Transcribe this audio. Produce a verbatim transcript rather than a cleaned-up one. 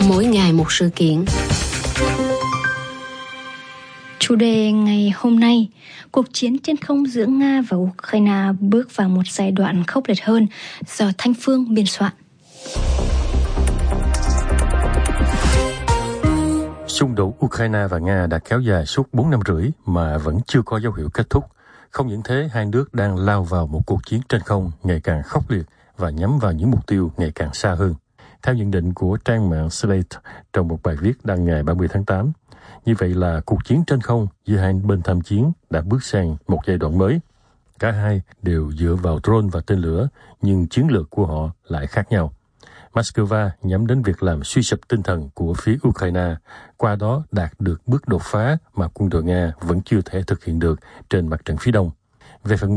mỗi ngày một sự kiện. Chủ đề ngày hôm nay, cuộc chiến trên không giữa Nga và Ukraine bước vào một giai đoạn khốc liệt hơn do Thanh Phương biên soạn. Xung đột Ukraine và Nga đã kéo dài suốt bốn năm rưỡi mà vẫn chưa có dấu hiệu kết thúc. Không những thế, hai nước đang lao vào một cuộc chiến trên không ngày càng khốc liệt và nhắm vào những mục tiêu ngày càng xa hơn. Theo nhận định của trang mạng Slate trong một bài viết đăng ngày ba mươi tháng tám, như vậy là cuộc chiến trên không giữa hai bên tham chiến đã bước sang một giai đoạn mới. Cả hai đều dựa vào drone và tên lửa, nhưng chiến lược của họ lại khác nhau. Moscow nhắm đến việc làm suy sụp tinh thần của phía Ukraine, qua đó đạt được bước đột phá mà quân đội Nga vẫn chưa thể thực hiện được trên mặt trận phía đông. Về phần